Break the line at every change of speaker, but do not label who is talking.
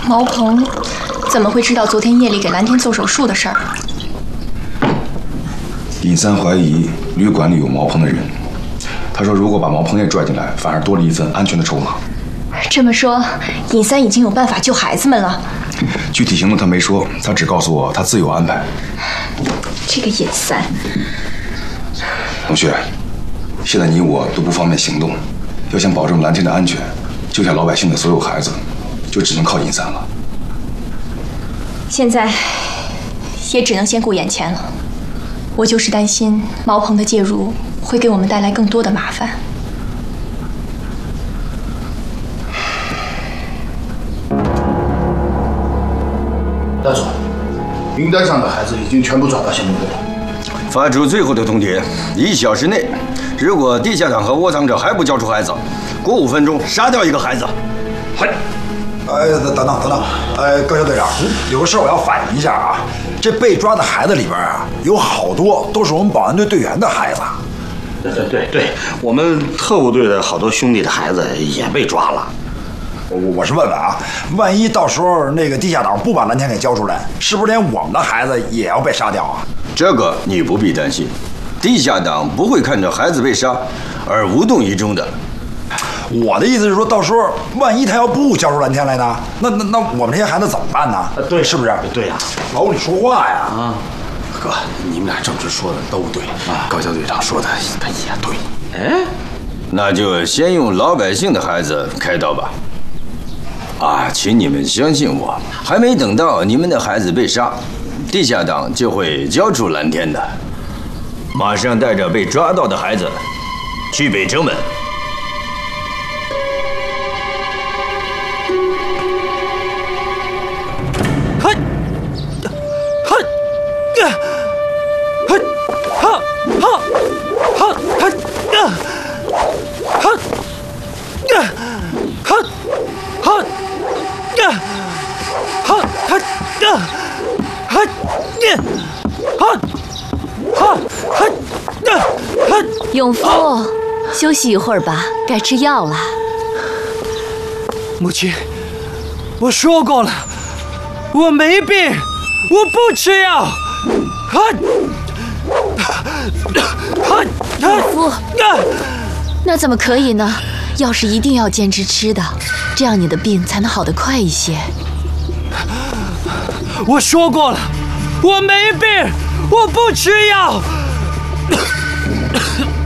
毛鹏怎么会知道昨天夜里给蓝天做手术的事儿？
尹三怀疑旅馆里有毛鹏的人，他说如果把毛鹏也拽进来，反而多了一份安全的筹码。
这么说，尹三已经有办法救孩子们了。
具体行动他没说，他只告诉我他自有安排。
这个尹三，
同学，现在你我都不方便行动，要想保证蓝天的安全，救下老百姓的所有孩子，就只能靠尹三了。
现在也只能先顾眼前了。我就是担心毛鹏的介入会给我们带来更多的麻烦。
大总，名单上的孩子已经全部转到行动队了。
发出最后的通牒：1小时内，如果地下党和窝藏者还不交出孩子，过5分钟杀掉一个孩子。
嗨，等等，高校队长，有个事我要反映一下啊。这被抓的孩子里边啊，有好多都是我们保安队队员的孩子。
对，我们特务队的好多兄弟的孩子也被抓了。
我是问问啊，万一到时候那个地下党不把蓝天给交出来，是不是连我们的孩子也要被杀掉啊？
这个你不必担心，地下党不会看着孩子被杀而无动于衷的。
我的意思是说，到时候万一他要不交出蓝天来呢，那我们这些孩子怎么办呢？
对，
是不是？
对呀，
老李说话呀！
啊，
哥，你们俩政治说的都对啊，高校队长说的他也对。
哎，
那就先用老百姓的孩子开刀吧。啊，请你们相信我，还没等到你们的孩子被杀，地下党就会交出蓝天的。马上带着被抓到的孩子去北城门。
永夫，休息一会儿吧，该吃药了。
母亲，我说过了，我没病，我不吃药。
永夫，那怎么可以呢？药是一定要坚持吃的，这样你的病才能好得快一些。
我说过了，我没病，我不吃药。